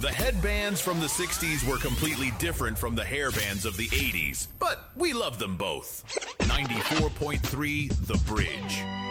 The headbands from the 60s were completely different from the hairbands of the 80s, but we love them both. 94.3 The Bridge.